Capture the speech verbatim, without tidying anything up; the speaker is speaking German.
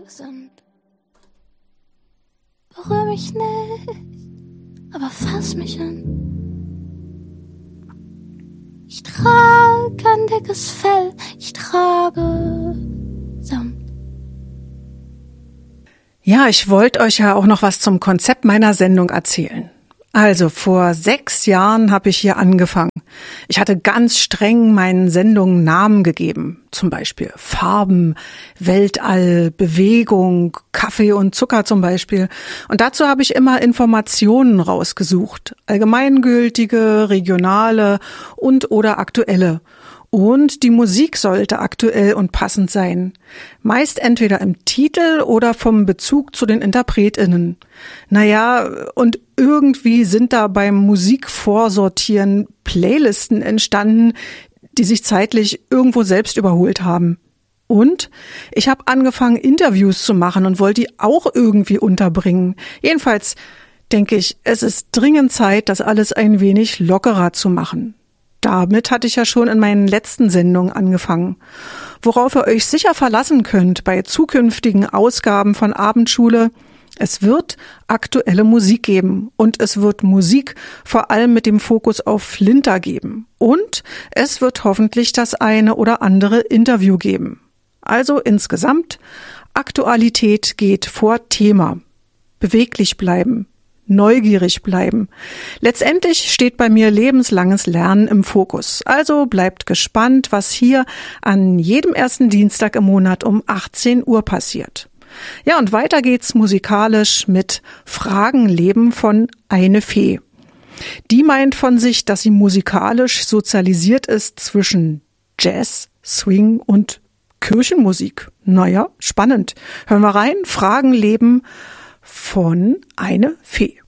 sind. Berühr mich nicht, aber fass mich an. Ich trage ein dickes Fell, ich trage Samt. Ja, ich wollte euch ja auch noch was zum Konzept meiner Sendung erzählen. Also vor sechs Jahren habe ich hier angefangen. Ich hatte ganz streng meinen Sendungen Namen gegeben. Zum Beispiel Farben, Weltall, Bewegung, Kaffee und Zucker zum Beispiel. Und dazu habe ich immer Informationen rausgesucht. Allgemeingültige, regionale und oder aktuelle. Und die Musik sollte aktuell und passend sein. Meist entweder im Titel oder vom Bezug zu den InterpretInnen. Naja, und irgendwie sind da beim Musikvorsortieren Playlisten entstanden, die sich zeitlich irgendwo selbst überholt haben. Und ich habe angefangen, Interviews zu machen und wollte die auch irgendwie unterbringen. Jedenfalls denke ich, es ist dringend Zeit, das alles ein wenig lockerer zu machen. Damit hatte ich ja schon in meinen letzten Sendungen angefangen. Worauf ihr euch sicher verlassen könnt bei zukünftigen Ausgaben von Abendschule: Es wird aktuelle Musik geben und es wird Musik vor allem mit dem Fokus auf Flinter geben. Und es wird hoffentlich das eine oder andere Interview geben. Also insgesamt, Aktualität geht vor Thema. Beweglich bleiben. Neugierig bleiben. Letztendlich steht bei mir lebenslanges Lernen im Fokus. Also bleibt gespannt, was hier an jedem ersten Dienstag im Monat um achtzehn Uhr passiert. Ja, und weiter geht's musikalisch mit Fragen leben von Eine Fee. Die meint von sich, dass sie musikalisch sozialisiert ist zwischen Jazz, Swing und Kirchenmusik. Naja, spannend. Hören wir rein. Fragen leben von Eine Fee.